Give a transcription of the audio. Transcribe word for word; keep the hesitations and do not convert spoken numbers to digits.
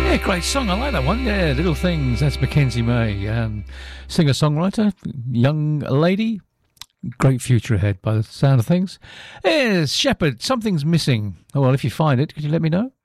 Yeah, great song. I like that one. Yeah, Little Things. That's Mackenzie May, um, singer-songwriter, young lady. Great future ahead by the sound of things. Yes, Shepherd, Something's Missing. Oh, well, if you find it, could you let me know?